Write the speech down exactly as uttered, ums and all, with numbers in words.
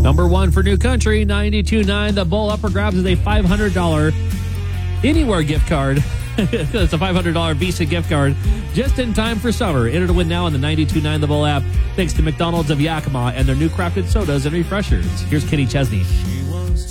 Number one for New Country, ninety-two point nine. The Bull up for grabs is a five hundred dollars Anywhere gift card. It's a five hundred dollars Visa gift card just in time for summer. Enter to win now on the ninety-two point nine The Bull app. Thanks to McDonald's of Yakima and their new crafted sodas and refreshers. Here's Kenny Chesney.